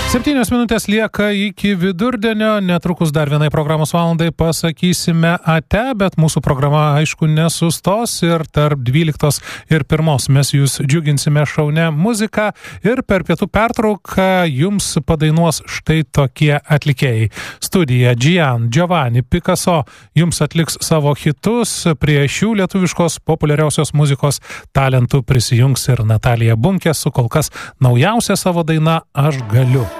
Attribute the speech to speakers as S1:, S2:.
S1: 7 minutės lieka iki vidurdienio, netrukus dar vienai programos valandai pasakysime ate, bet mūsų programa aišku nesustos ir tarp 12 ir 1 mes jūs džiuginsime šaunę muziką ir per pietų pertrauką jums padainuos štai tokie atlikėjai. Studija Gian, Giovanni, Picasso jums atliks savo hitus, prie šių lietuviškos populiariausios muzikos talentų prisijungs ir Natalija Bunkė su kol kas naujausia savo daina Aš galiu.